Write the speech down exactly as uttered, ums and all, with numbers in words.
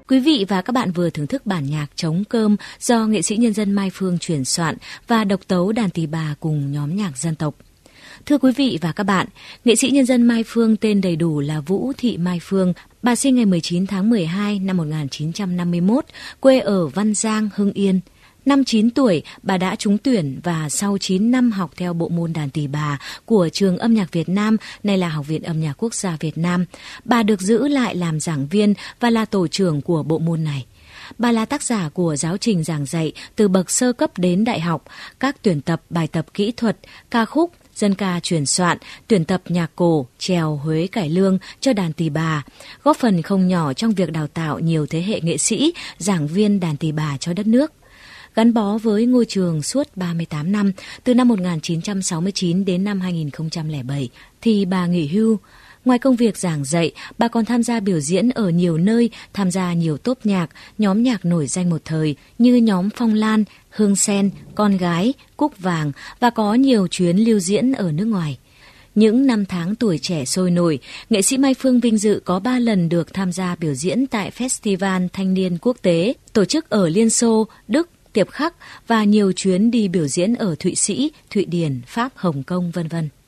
Quý vị và các bạn vừa thưởng thức bản nhạc Trống Cơm do nghệ sĩ nhân dân Mai Phương chuyển soạn và độc tấu đàn tỳ bà cùng nhóm nhạc dân tộc. Thưa quý vị và các bạn, nghệ sĩ nhân dân Mai Phương tên đầy đủ là Vũ Thị Mai Phương. Bà sinh ngày mười chín tháng mười hai năm một nghìn chín trăm năm mươi mốt, quê ở Văn Giang, Hưng Yên. Năm chín tuổi, bà đã trúng tuyển và sau chín năm học theo bộ môn đàn tỳ bà của Trường Âm nhạc Việt Nam, nay là Học viện Âm nhạc Quốc gia Việt Nam. Bà được giữ lại làm giảng viên và là tổ trưởng của bộ môn này. Bà là tác giả của giáo trình giảng dạy từ bậc sơ cấp đến đại học, các tuyển tập bài tập kỹ thuật, ca khúc, dân ca truyền soạn, tuyển tập nhạc cổ, chèo, Huế cải lương cho đàn tỳ bà, góp phần không nhỏ trong việc đào tạo nhiều thế hệ nghệ sĩ, giảng viên đàn tỳ bà cho đất nước. Gắn bó với ngôi trường suốt ba mươi tám năm, từ năm một nghìn chín trăm sáu mươi chín đến năm hai nghìn không trăm lẻ bảy, thì bà nghỉ hưu. Ngoài công việc giảng dạy, bà còn tham gia biểu diễn ở nhiều nơi, tham gia nhiều tốp nhạc, nhóm nhạc nổi danh một thời như nhóm Phong Lan, Hương Sen, Con Gái, Cúc Vàng và có nhiều chuyến lưu diễn ở nước ngoài. Những năm tháng tuổi trẻ sôi nổi, nghệ sĩ Mai Phương vinh dự có ba lần được tham gia biểu diễn tại Festival Thanh niên Quốc tế, tổ chức ở Liên Xô, Đức, Tiệp Khắc và nhiều chuyến đi biểu diễn ở Thụy Sĩ, Thụy Điển, Pháp, Hồng Kông, vân vân.